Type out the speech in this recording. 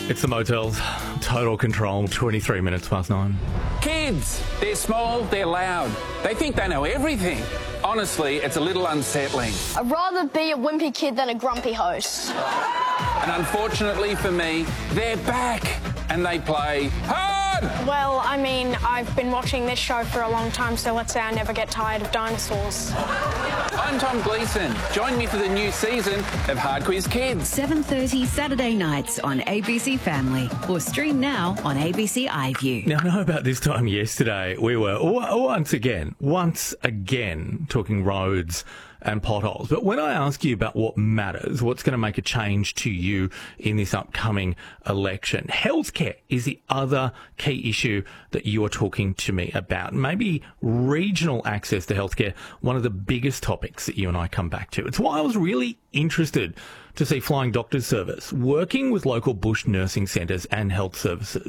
It's the Motels. Total Control, 23 minutes past 9. Kids, they're small, they're loud. They think they know everything. Honestly, it's a little unsettling. I'd rather be a wimpy kid than a grumpy host. And unfortunately for me, they're back and they play hard! Well, I mean, I've been watching this show for a long time, so let's say I never get tired of dinosaurs. I'm Tom Gleeson. Join me for the new season of Hard Quiz Kids. 7:30 Saturday nights on ABC Family, or stream now on ABC iView. Now, I know about this time yesterday, we were once again talking roads and potholes. But when I ask you about what matters, what's going to make a change to you in this upcoming election, healthcare is the other key issue that you are talking to me about. Maybe regional access to healthcare, one of the biggest topics that you and I come back to. It's why I was really interested to see Flying Doctors Service working with local bush nursing centres and health services